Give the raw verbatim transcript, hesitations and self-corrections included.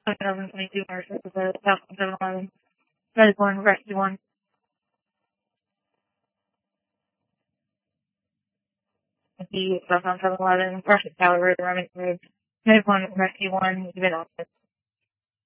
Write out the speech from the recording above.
two thousand twenty-two ownership of the South seven eleven. That is one, Rescue one. The South seven eleven, Russian Tower Road, Remington Road. That is one, Rescue one, you've been office.